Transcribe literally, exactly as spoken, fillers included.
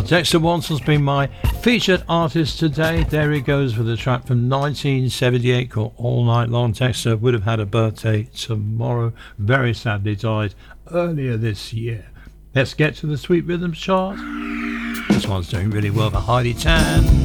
Dexter Wanson's been my featured artist today. There he goes with a track from nineteen seventy-eight called All Night Long. Dexter would have had a birthday tomorrow. Very sadly died earlier this year. Let's get to the Sweet Rhythms chart. This one's doing really well for Heidi Tan.